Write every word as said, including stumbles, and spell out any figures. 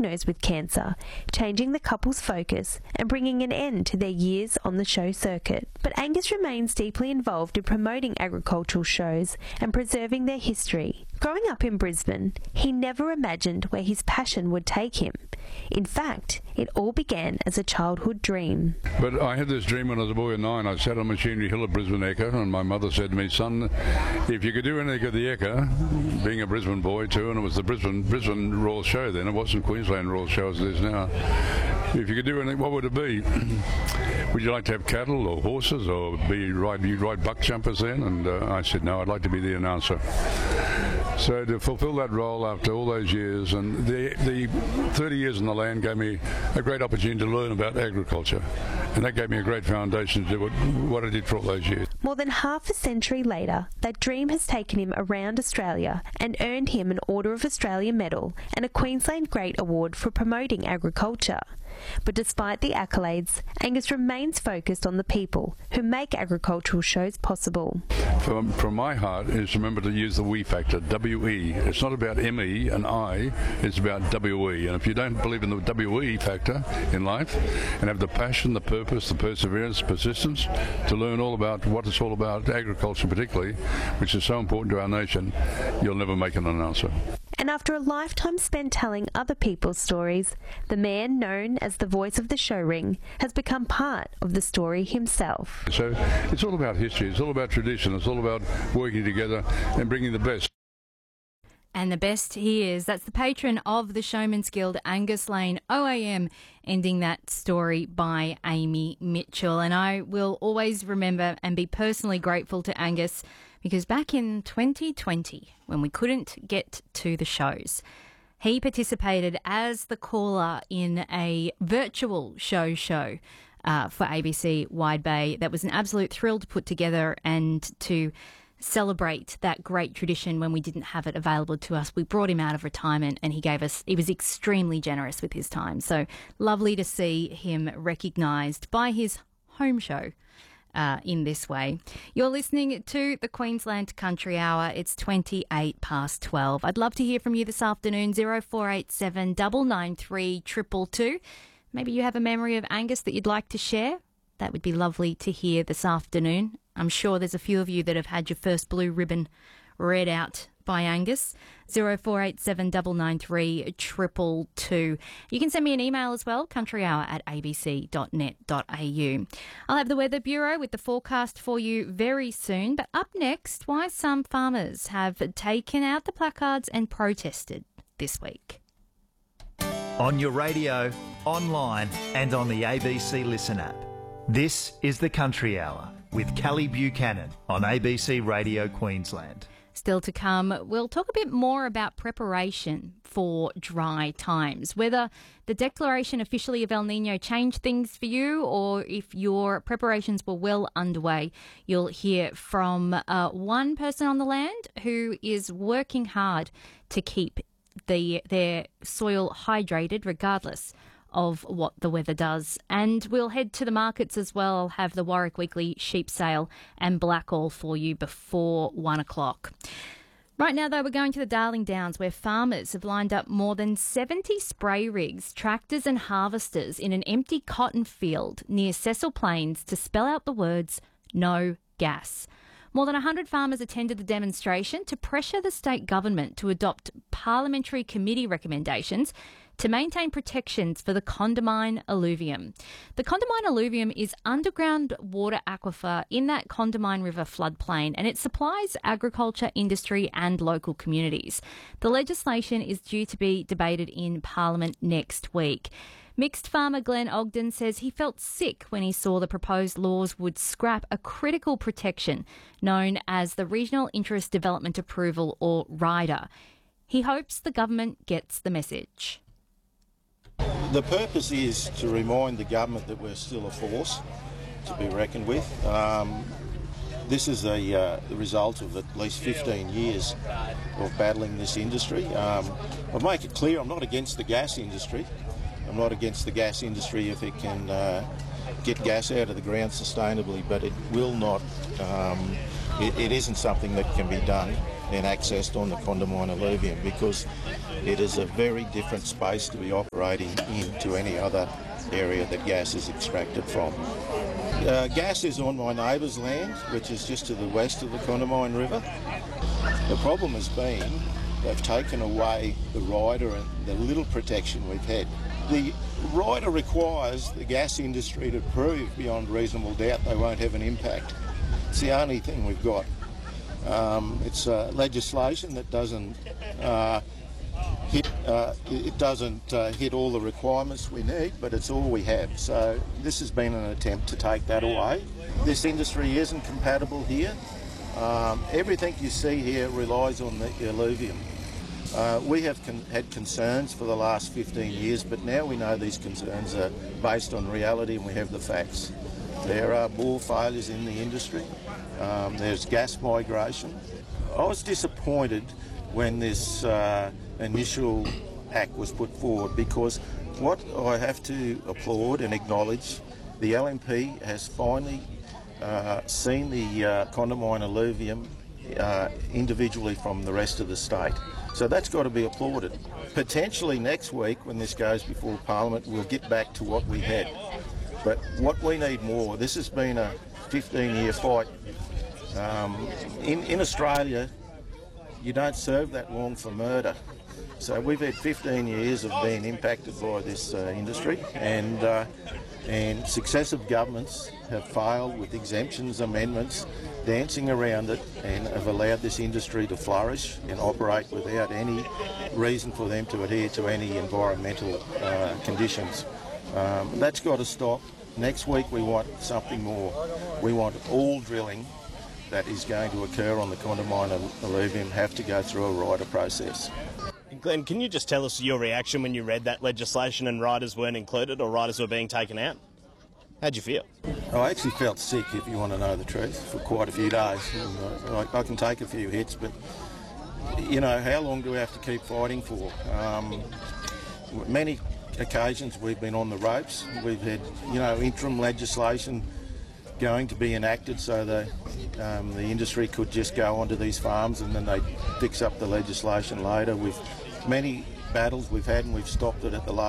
diagnosed with cancer, changing the couple's focus and bringing an end to their years on the show circuit. But Angus remains deeply involved in promoting agricultural shows and preserving their history. Growing up in Brisbane, he never imagined where his passion would take him. In fact, it all began as a childhood dream. But I had this dream when I was a boy of nine. I sat on Machinery Hill at Brisbane Ekka, and my mother said to me, son, if you could do anything at the Ekka, being a Brisbane boy too, and it was the Brisbane Brisbane Royal Show then, it wasn't Queensland Royal Show as it is now. If you could do anything, what would it be? Would you like to have cattle or horses, or be ride, you'd ride buck jumpers then? And uh, I said, no, I'd like to be the announcer. So to fulfil that role after all those years, and the, the thirty years in the land gave me a great opportunity to learn about agriculture, and that gave me a great foundation to do what, what I did for all those years. More than half a century later, that dream has taken him around Australia and earned him an Order of Australia Medal and a Queensland Great Award for promoting agriculture. But despite the accolades, Angus remains focused on the people who make agricultural shows possible. From, from my heart is remember to use the we factor, W E. It's not about M E and I, it's about W E. And if you don't believe in the W E factor in life and have the passion, the purpose, the perseverance, persistence to learn all about what it's all about, agriculture particularly, which is so important to our nation, you'll never make an announcer. And after a lifetime spent telling other people's stories, the man known as the voice of the show ring has become part of the story himself. So it's all about history, it's all about tradition, it's all about working together and bringing the best. And the best he is. That's the patron of the Showman's Guild, Angus Lane, O A M, ending that story by Amy Mitchell. And I will always remember and be personally grateful to Angus, because back in twenty twenty, when we couldn't get to the shows, he participated as the caller in a virtual show show uh, for A B C Wide Bay. That was an absolute thrill to put together and to celebrate that great tradition when we didn't have it available to us. We brought him out of retirement and he gave us, he was extremely generous with his time. So lovely to see him recognised by his home show Uh, in this way. You're listening to the Queensland Country Hour. It's twenty-eight past twelve. I'd love to hear from you this afternoon, zero four eight seven nine nine three two two two. Maybe you have a memory of Angus that you'd like to share. That would be lovely to hear this afternoon. I'm sure there's a few of you that have had your first blue ribbon read out by Angus. zero four eight seven nine nine three two two two. You can send me an email as well, countryhour at a b c dot net dot a u. I'll have the Weather Bureau with the forecast for you very soon. But up next, why some farmers have taken out the placards and protested this week. On your radio, online and on the A B C Listen app. This is the Country Hour with Kelly Buchanan on A B C Radio Queensland. Still to come, we'll talk a bit more about preparation for dry times, whether the declaration officially of El Nino changed things for you or if your preparations were well underway. You'll hear from uh, one person on the land who is working hard to keep the their soil hydrated regardless of what the weather does. And we'll head to the markets as well. I'll have the Warwick Weekly sheep sale and Blackall for you before one o'clock. Right now, though, we're going to the Darling Downs, where farmers have lined up more than seventy spray rigs, tractors and harvesters in an empty cotton field near Cecil Plains to spell out the words, no gas. More than one hundred farmers attended the demonstration to pressure the state government to adopt parliamentary committee recommendations to maintain protections for the Condamine alluvium. The Condamine alluvium is underground water aquifer in that Condamine River floodplain, and it supplies agriculture, industry and local communities. The legislation is due to be debated in Parliament next week. Mixed farmer Glenn Ogden says he felt sick when he saw the proposed laws would scrap a critical protection known as the Regional Interest Development Approval, or RIDA. He hopes the government gets the message. The purpose is to remind the government that we're still a force to be reckoned with. Um, this is a uh, the result of at least fifteen years of battling this industry. Um, I'll make it clear I'm not against the gas industry. I'm not against the gas industry if it can uh, get gas out of the ground sustainably, but it will not, um, it, it isn't something that can be done and accessed on the Condamine alluvium, because it is a very different space to be operating in to any other area that gas is extracted from. Uh, gas is on my neighbour's land, which is just to the west of the Condamine River. The problem has been they've taken away the rider and the little protection we've had. The rider requires the gas industry to prove beyond reasonable doubt they won't have an impact. It's the only thing we've got. Um, it's uh, legislation that doesn't uh, hit uh, it doesn't uh, hit all the requirements we need, but it's all we have. So this has been an attempt to take that away. This industry isn't compatible here. Um, everything you see here relies on the alluvium. Uh, we have con- had concerns for the last fifteen years, but now we know these concerns are based on reality and we have the facts. There are bore failures in the industry. Um, there's gas migration. I was disappointed when this uh, initial act was put forward, because what I have to applaud and acknowledge, the L N P has finally uh, seen the uh, Condamine alluvium uh, individually from the rest of the state. So that's got to be applauded. Potentially next week, when this goes before Parliament, we'll get back to what we had. But what we need more, this has been a fifteen year fight. Um, in, in Australia, you don't serve that long for murder. So we've had fifteen years of being impacted by this uh, industry, and uh, and successive governments have failed with exemptions, amendments, dancing around it, and have allowed this industry to flourish and operate without any reason for them to adhere to any environmental uh, conditions. Um, that's got to stop. Next week we want something more. We want all drilling that is going to occur on the Condamine alluvium have to go through a rider process. Glenn, can you just tell us your reaction when you read that legislation and riders weren't included, or riders were being taken out? How'd you feel? I actually felt sick, if you want to know the truth, for quite a few days. I, I can take a few hits, but, you know, how long do we have to keep fighting for? Um, many occasions we've been on the ropes. We've had, you know, interim legislation going to be enacted so the, um, the industry could just go onto these farms and then they'd fix up the legislation later. We've many battles we've had and we've stopped it at the last